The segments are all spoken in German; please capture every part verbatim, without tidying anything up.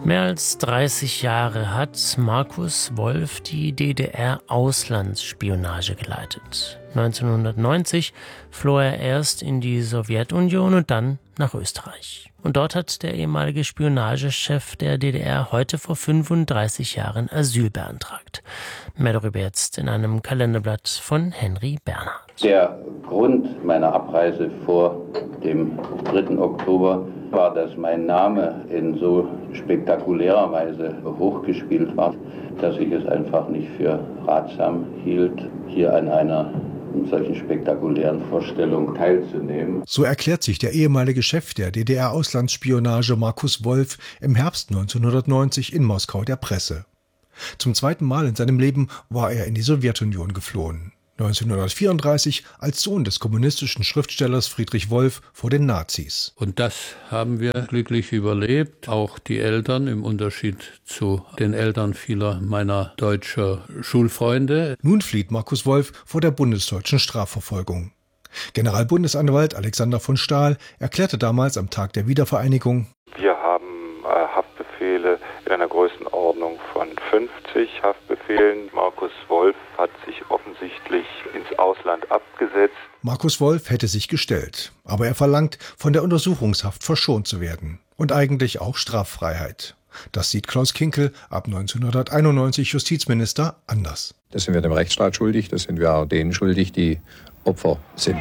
Mehr als dreißig Jahre hat Markus Wolf die D D R-Auslandsspionage geleitet. neunzehnhundertneunzig floh er erst in die Sowjetunion und dann nach Österreich. Und dort hat der ehemalige Spionagechef der D D R heute vor fünfunddreißig Jahren Asyl beantragt. Mehr darüber jetzt in einem Kalenderblatt von Henry Bernhard. Der Grund meiner Abreise vor dem dritten Oktober war, dass mein Name in so spektakulärer Weise hochgespielt war, dass ich es einfach nicht für ratsam hielt, hier an einer solchen spektakulären Vorstellung teilzunehmen. So erklärt sich der ehemalige Chef der D D R-Auslandsspionage Markus Wolf im Herbst neunzehnhundertneunzig in Moskau der Presse. Zum zweiten Mal in seinem Leben war er in die Sowjetunion geflohen. neunzehnhundertvierunddreißig als Sohn des kommunistischen Schriftstellers Friedrich Wolf vor den Nazis. Und das haben wir glücklich überlebt, auch die Eltern, im Unterschied zu den Eltern vieler meiner deutschen Schulfreunde. Nun flieht Markus Wolf vor der bundesdeutschen Strafverfolgung. Generalbundesanwalt Alexander von Stahl erklärte damals am Tag der Wiedervereinigung: Wir haben äh, Haftbefehle in einer Größenordnung von fünfzig Haftbefehlen. Markus Wolf hat sich offensichtlich ins Ausland abgesetzt. Markus Wolf hätte sich gestellt, aber er verlangt, von der Untersuchungshaft verschont zu werden und eigentlich auch Straffreiheit. Das sieht Klaus Kinkel, ab neunzehnhunderteinundneunzig Justizminister, anders. Das sind wir dem Rechtsstaat schuldig, das sind wir auch denen schuldig, die Opfer sind.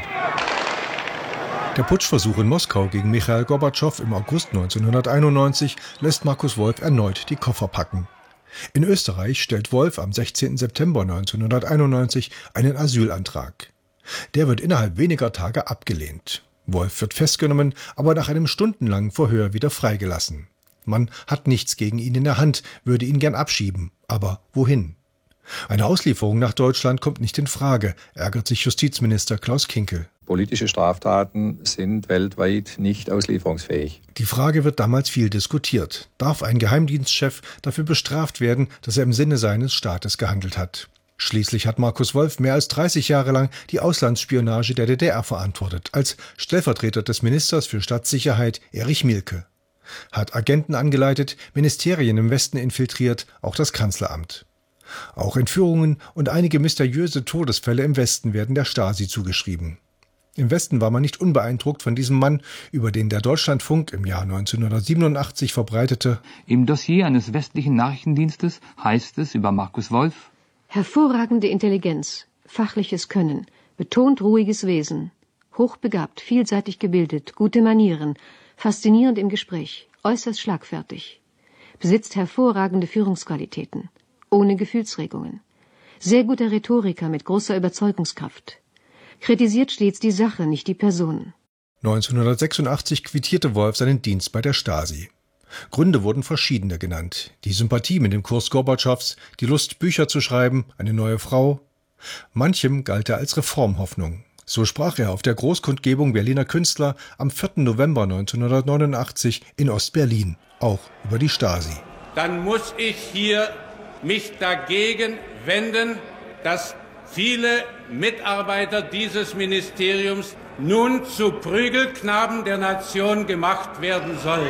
Der Putschversuch in Moskau gegen Michail Gorbatschow im August neunzehnhunderteinundneunzig lässt Markus Wolf erneut die Koffer packen. In Österreich stellt Wolf am sechzehnten September neunzehnhunderteinundneunzig einen Asylantrag. Der wird innerhalb weniger Tage abgelehnt. Wolf wird festgenommen, aber nach einem stundenlangen Verhör wieder freigelassen. Man hat nichts gegen ihn in der Hand, würde ihn gern abschieben. Aber wohin? Eine Auslieferung nach Deutschland kommt nicht in Frage, ärgert sich Justizminister Klaus Kinkel. Politische Straftaten sind weltweit nicht auslieferungsfähig. Die Frage wird damals viel diskutiert. Darf ein Geheimdienstchef dafür bestraft werden, dass er im Sinne seines Staates gehandelt hat? Schließlich hat Markus Wolf mehr als dreißig Jahre lang die Auslandsspionage der D D R verantwortet, als Stellvertreter des Ministers für Staatssicherheit Erich Mielke. Hat Agenten angeleitet, Ministerien im Westen infiltriert, auch das Kanzleramt. Auch Entführungen und einige mysteriöse Todesfälle im Westen werden der Stasi zugeschrieben. Im Westen war man nicht unbeeindruckt von diesem Mann, über den der Deutschlandfunk im Jahr neunzehnhundertsiebenundachtzig verbreitete: Im Dossier eines westlichen Nachrichtendienstes heißt es über Markus Wolf: hervorragende Intelligenz, fachliches Können, betont ruhiges Wesen, hochbegabt, vielseitig gebildet, gute Manieren, faszinierend im Gespräch, äußerst schlagfertig, besitzt hervorragende Führungsqualitäten, ohne Gefühlsregungen, sehr guter Rhetoriker mit großer Überzeugungskraft, kritisiert stets die Sache, nicht die Person. neunzehnhundertsechsundachtzig quittierte Wolf seinen Dienst bei der Stasi. Gründe wurden verschiedene genannt. Die Sympathie mit dem Kurs Gorbatschows, die Lust, Bücher zu schreiben, eine neue Frau. Manchem galt er als Reformhoffnung. So sprach er auf der Großkundgebung Berliner Künstler am vierten November neunzehnhundertneunundachtzig in Ostberlin, auch über die Stasi. Dann muss ich hier mich dagegen wenden, dass viele Mitarbeiter dieses Ministeriums nun zu Prügelknaben der Nation gemacht werden sollen.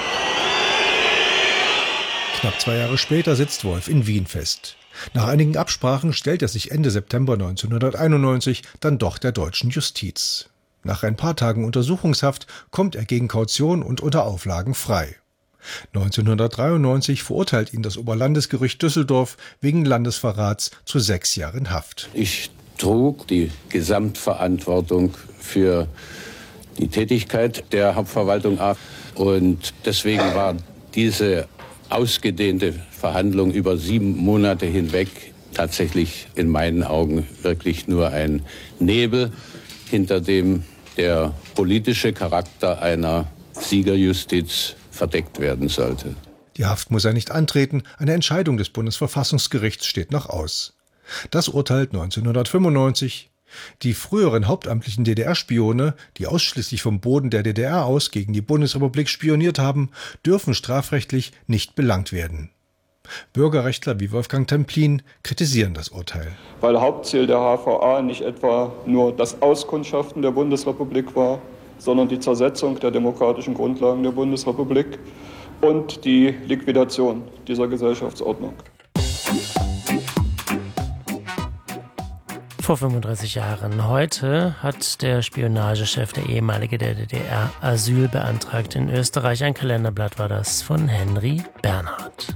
Knapp zwei Jahre später sitzt Wolf in Wien fest. Nach einigen Absprachen stellt er sich Ende September neunzehnhunderteinundneunzig dann doch der deutschen Justiz. Nach ein paar Tagen Untersuchungshaft kommt er gegen Kaution und unter Auflagen frei. neunzehnhundertdreiundneunzig verurteilt ihn das Oberlandesgericht Düsseldorf wegen Landesverrats zu sechs Jahren Haft. Ich trug die Gesamtverantwortung für die Tätigkeit der Hauptverwaltung ab und deswegen war diese ausgedehnte Verhandlung über sieben Monate hinweg tatsächlich in meinen Augen wirklich nur ein Nebel, hinter dem der politische Charakter einer Siegerjustiz verdeckt werden sollte. Die Haft muss er nicht antreten, eine Entscheidung des Bundesverfassungsgerichts steht noch aus. Das urteilt neunzehnhundertfünfundneunzig. Die früheren hauptamtlichen D D R-Spione, die ausschließlich vom Boden der D D R aus gegen die Bundesrepublik spioniert haben, dürfen strafrechtlich nicht belangt werden. Bürgerrechtler wie Wolfgang Templin kritisieren das Urteil. Weil Hauptziel der H V A nicht etwa nur das Auskundschaften der Bundesrepublik war, sondern die Zersetzung der demokratischen Grundlagen der Bundesrepublik und die Liquidation dieser Gesellschaftsordnung. Vor fünfunddreißig Jahren. Heute hat der Spionagechef, der ehemalige der D D R, Asyl beantragt in Österreich. Ein Kalenderblatt war das von Henry Bernhard.